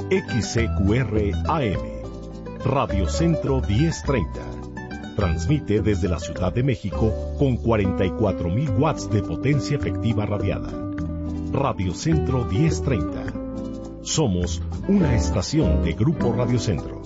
XCQR AM, Radio Centro 1030. Transmite desde la Ciudad de México con 44.000 watts de potencia efectiva radiada. Radio Centro 1030. Somos una estación de Grupo Radio Centro.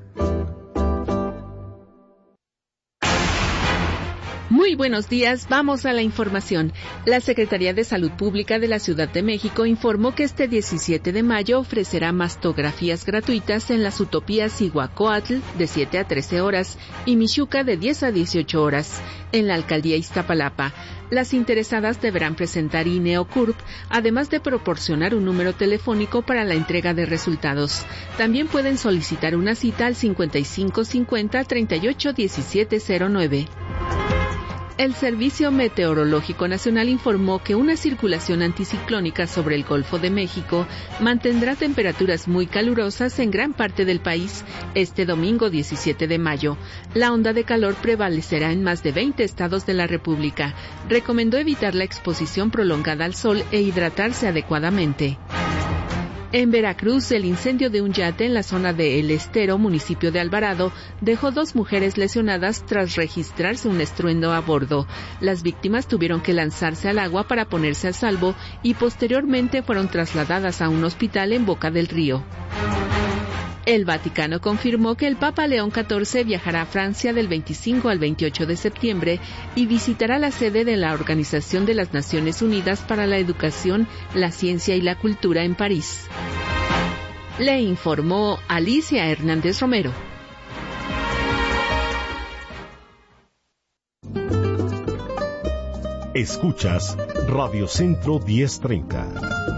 Muy buenos días, vamos a la información. La Secretaría de Salud Pública de la Ciudad de México informó que este 17 de mayo ofrecerá mastografías gratuitas en las utopías Iguacóatl de 7 a 13 horas y Mixuca de 10 a 18 horas en la Alcaldía Iztapalapa. Las interesadas deberán presentar INE o CURP, además de proporcionar un número telefónico para la entrega de resultados. También pueden solicitar una cita al 5550 38 1709. El Servicio Meteorológico Nacional informó que una circulación anticiclónica sobre el Golfo de México mantendrá temperaturas muy calurosas en gran parte del país este domingo 17 de mayo. La onda de calor prevalecerá en más de 20 estados de la República. Recomendó evitar la exposición prolongada al sol e hidratarse adecuadamente. En Veracruz, el incendio de un yate en la zona de El Estero, municipio de Alvarado, dejó 2 mujeres lesionadas tras registrarse un estruendo a bordo. Las víctimas tuvieron que lanzarse al agua para ponerse a salvo y posteriormente fueron trasladadas a un hospital en Boca del Río. El Vaticano confirmó que el Papa León XIV viajará a Francia del 25 al 28 de septiembre y visitará la sede de la Organización de las Naciones Unidas para la Educación, la Ciencia y la Cultura en París. Le informó Alicia Hernández Romero. Escuchas Radio Centro 1030.